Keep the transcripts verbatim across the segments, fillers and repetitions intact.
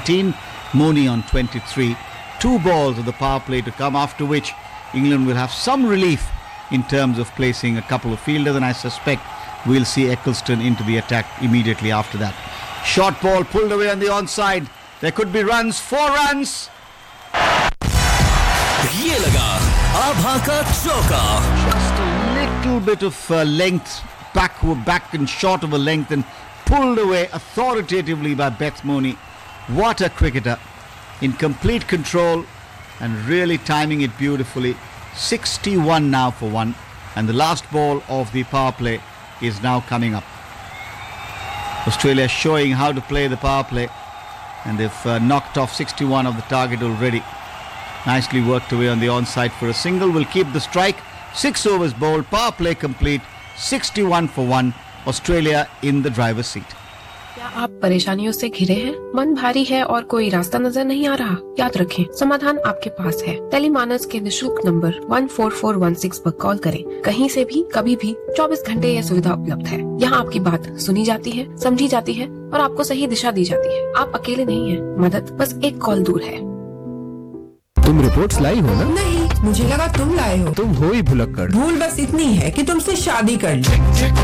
nineteen, Moni on twenty-three. Two balls of the power play to come, after which England will have some relief in terms of placing a couple of fielders, and I suspect we'll see Eccleston into the attack immediately after that. Short ball pulled away on the onside. There could be runs, four runs. ये लगा आभा का चौका. Just a little bit of uh, length, back, back and short of a length, and pulled away authoritatively by Beth Moni. What a cricketer, in complete control and really timing it beautifully. sixty-one now for one, and the last ball of the power play is now coming up. Australia showing how to play the power play, and they've uh, knocked off sixty-one of the target already. Nicely worked away on the onside for a single. Will keep the strike. Six overs bowled, power play complete. sixty-one for one. Australia in the driver's seat. क्या आप परेशानियों से घिरे हैं? मन भारी है और कोई रास्ता नजर नहीं आ रहा? याद रखें, समाधान आपके पास है. टेलीमानस के निशुल्क number one four four one six पर कॉल करें. कहीं से भी, कभी भी, चौबीस घंटे यह सुविधा उपलब्ध है. यहाँ आपकी बात सुनी जाती है, समझी जाती है और आपको सही दिशा दी जाती है. आप अकेले नहीं हैं. मदद बस एक कॉल दूर है. तुम रिपोर्ट्स लाई हो ना? नहीं, मुझे लगा तुम लाए हो. तुम हो ही भुलक्कड़. भूल बस इतनी है कि तुमसे शादी कर ली.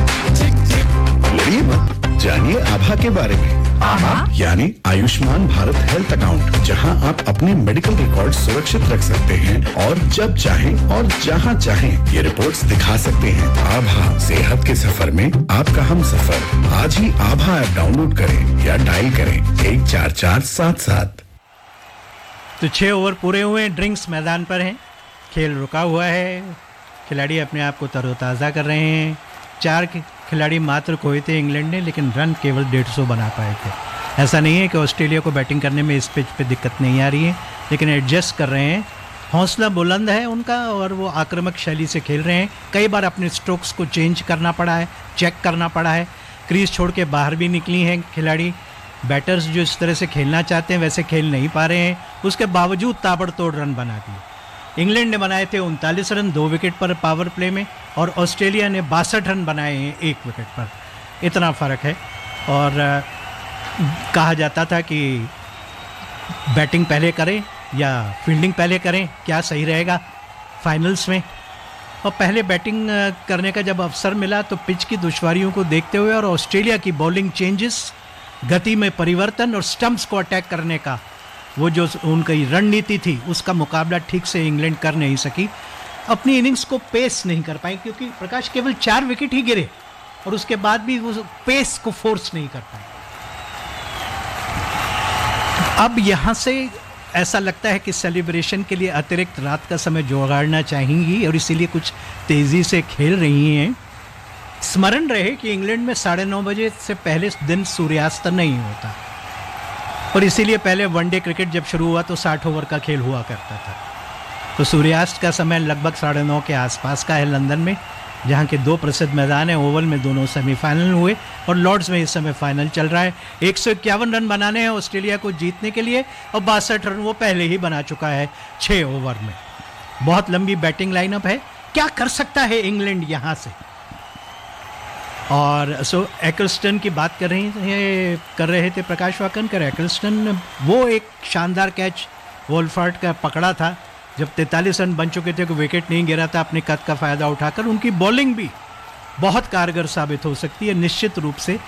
लड़िए मत, जानिए आभा के बारे में. आभा यानी आयुष्मान भारत हेल्थ अकाउंट, जहां आप अपने मेडिकल रिकॉर्ड सुरक्षित रख सकते हैं और जब चाहें और जहां चाहें ये रिपोर्ट्स दिखा सकते हैं. आभा, सेहत के सफर में आपका हम सफर. आज ही आभा ऐप डाउनलोड करें या डायल करें एक चार चार सात सात. तो छः ओवर पूरे हुए, ड्रिंक्स मैदान पर हैं, खेल रुका हुआ है, खिलाड़ी अपने आप को तरोताज़ा कर रहे हैं. चार खिलाड़ी मात्र खोए थे इंग्लैंड ने, लेकिन रन केवल डेढ़ सौ बना पाए थे. ऐसा नहीं है कि ऑस्ट्रेलिया को बैटिंग करने में इस पिच पे दिक्कत नहीं आ रही है, लेकिन एडजस्ट कर रहे हैं. हौसला बुलंद है उनका और वो आक्रामक शैली से खेल रहे हैं. कई बार अपने स्ट्रोक्स को चेंज करना पड़ा है, चेक करना पड़ा है. क्रीज छोड़ के बाहर भी निकली हैं खिलाड़ी. बैटर्स जो इस तरह से खेलना चाहते हैं वैसे खेल नहीं पा रहे हैं, उसके बावजूद ताबड़तोड़ रन बना दिए. इंग्लैंड ने बनाए थे उनतालीस रन दो विकेट पर पावर प्ले में, और ऑस्ट्रेलिया ने बासठ रन बनाए हैं एक विकेट पर. इतना फ़र्क है. और आ, कहा जाता था कि बैटिंग पहले करें या फील्डिंग पहले करें, क्या सही रहेगा फाइनल्स में. और पहले बैटिंग करने का जब अवसर मिला तो पिच की दुश्वारियों को देखते हुए और ऑस्ट्रेलिया की बॉलिंग चेंजेस, गति में परिवर्तन और स्टंप्स को अटैक करने का वो जो उनकी रणनीति थी, उसका मुकाबला ठीक से इंग्लैंड कर नहीं सकी. अपनी इनिंग्स को पेस नहीं कर पाई, क्योंकि प्रकाश केवल चार विकेट ही गिरे और उसके बाद भी वो पेस को फोर्स नहीं कर पाए. अब यहाँ से ऐसा लगता है कि सेलिब्रेशन के लिए अतिरिक्त रात का समय जुगाड़ना चाहेंगी और इसीलिए कुछ तेज़ी से खेल रही हैं. स्मरण रहे कि इंग्लैंड में साढ़े नौ बजे से पहले दिन सूर्यास्त नहीं होता, और इसीलिए पहले वनडे क्रिकेट जब शुरू हुआ तो साठ ओवर का खेल हुआ करता था. तो सूर्यास्त का समय लगभग साढ़े नौ के आसपास का है लंदन में, जहाँ के दो प्रसिद्ध मैदान हैं. ओवल में दोनों सेमीफाइनल हुए और लॉर्ड्स में इस समय फाइनल चल रहा है. एक सौ इक्यावन रन बनाने हैं ऑस्ट्रेलिया को जीतने के लिए, और बासठ रन वो पहले ही बना चुका है छः ओवर में. बहुत लंबी बैटिंग लाइनअप है. क्या कर सकता है इंग्लैंड यहाँ से? और सो एक्रस्टन की बात कर रही थे कर रहे थे प्रकाश वाकनकर. एक्रस्टन वो एक शानदार कैच वोल्फर्ट का पकड़ा था जब तैंतालीस रन बन चुके थे, कोई विकेट नहीं गिरा था. अपने कद का फ़ायदा उठाकर उनकी बॉलिंग भी बहुत कारगर साबित हो सकती है निश्चित रूप से.